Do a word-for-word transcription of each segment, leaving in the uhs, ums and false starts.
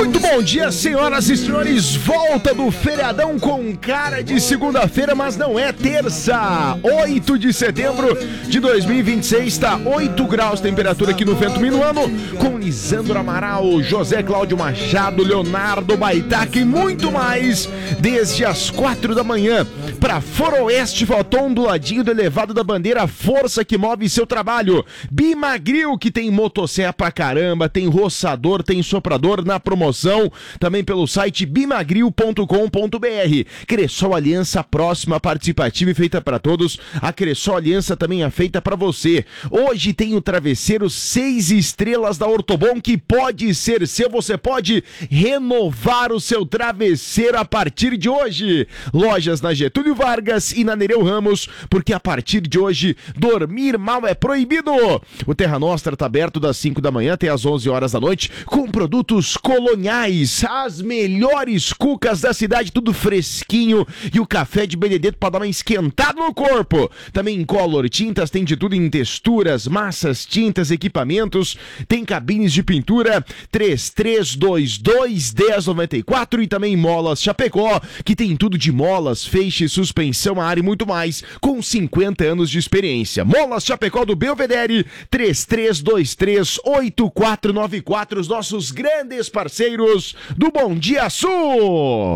Muito bom dia, senhoras e senhores. Volta do feriadão com cara de segunda-feira, mas não é terça. oito de setembro de dois mil e vinte e seis, tá oito graus temperatura aqui no Vento Minuano, com Lisandro Amaral, José Cláudio Machado, Leonardo Baitaca e muito mais, desde as quatro da manhã, para Foroeste, Foton, do ladinho do elevado da bandeira, força que move seu trabalho. Bimagril, que tem motosserra pra caramba, tem roçador, tem soprador na promoção, também pelo site bimagril ponto com ponto br. Cressol Aliança Próxima, participativa e feita para todos. A Cressol Aliança também é feita para você. Hoje tem o travesseiro seis estrelas da Ortobon, que pode ser seu. Você pode renovar o seu travesseiro a partir de hoje. Lojas na Getúlio Vargas e na Nereu Ramos, porque a partir de hoje dormir mal é proibido. O Terra Nostra está aberto das cinco da manhã até as onze horas da noite, com produtos coloniais, as melhores cucas da cidade, tudo fresquinho, e o café de Benedetto para dar uma esquentada no corpo. Também em Color Tintas, tem de tudo em texturas, massas, tintas, equipamentos, tem cabines de pintura, três três dois dois, um zero nove quatro, e também Molas Chapecó, que tem tudo de molas, feixe, suspensão, ar e muito mais, com cinquenta anos de experiência. Molas Chapecó do Belvedere, três três dois três, oito quatro nove quatro, os nossos grandes parceiros do Bom Dia Sul.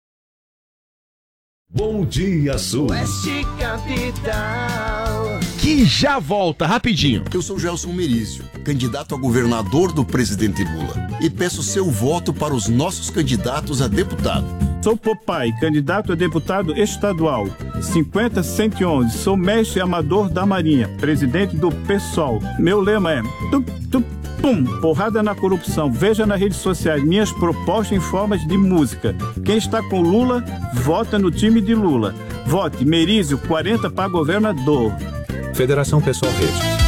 Bom Dia Sul. Oeste Capital. Que já volta rapidinho. Eu sou Gelson Merizio, candidato a governador do presidente Lula, e peço seu voto para os nossos candidatos a deputado. Sou Popai, candidato a deputado estadual, cinquenta cento e onze, sou mestre amador da Marinha, presidente do PSOL. Meu lema é tup, tup, pum, porrada na corrupção. Veja nas redes sociais minhas propostas em formas de música. Quem está com Lula, vota no time de Lula. Vote Merizio quarenta para governador. Federação Pessoal Redes.